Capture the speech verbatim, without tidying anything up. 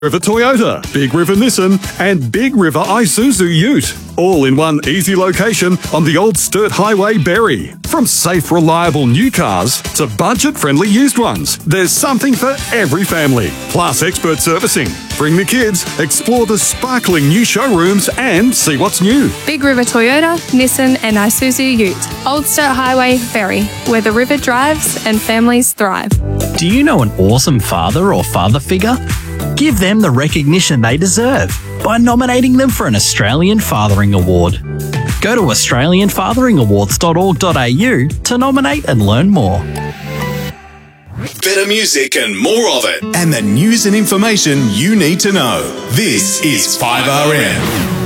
River Toyota, Big River Nissan, and Big River Isuzu Ute. All in one easy location on the Old Sturt Highway, Berry. From safe, reliable new cars to budget-friendly used ones, there's something for every family. Plus expert servicing. Bring the kids, explore the sparkling new showrooms and see what's new. Big River Toyota, Nissan and Isuzu Ute. Old Sturt Highway, Berry, where the river drives and families thrive. Do you know an awesome father or father figure? Give them the recognition they deserve by nominating them for an Australian Fathering Award. Go to australian fathering awards dot org dot a u to nominate and learn more. Better music and more of it. And the news and information you need to know. This is five R M.